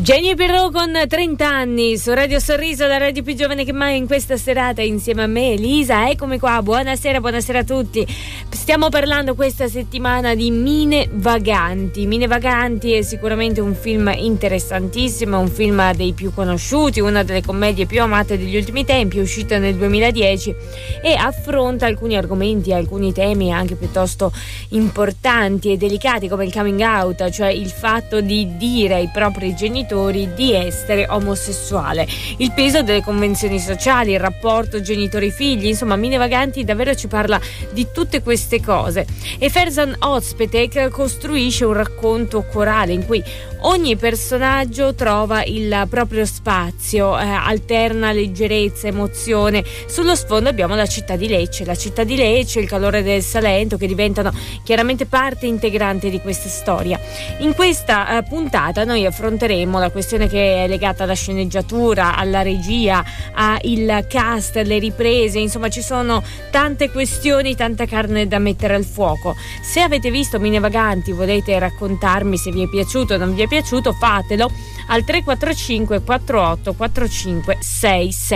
Genio Perrò con 30 anni su Radio Sorriso, la radio più giovane che mai, in questa serata insieme a me, Elisa. Eccomi qua, buonasera a tutti. Stiamo parlando questa settimana di Mine Vaganti. Mine Vaganti è sicuramente un film interessantissimo, un film dei più conosciuti, una delle commedie più amate degli ultimi tempi, è uscito nel 2010 e affronta alcuni argomenti, alcuni temi anche piuttosto importanti e delicati, come il coming out, cioè il fatto di dire ai propri genitori di essere omosessuale, il peso delle convenzioni sociali, il rapporto genitori-figli. Insomma, Mine Vaganti davvero ci parla di tutte queste cose. E Ferzan Özpetek costruisce un racconto corale in cui ogni personaggio trova il proprio spazio, alterna leggerezza, emozione. Sullo sfondo abbiamo la città di Lecce, il calore del Salento, che diventano chiaramente parte integrante di questa storia. In questa puntata noi affronteremo la questione che è legata alla sceneggiatura, alla regia, al cast, le riprese. Insomma, ci sono tante questioni, tanta carne da mettere al fuoco. Se avete visto Mine Vaganti, volete raccontarmi se vi è piaciuto o non vi è piaciuto, fatelo al 345 48 45 66.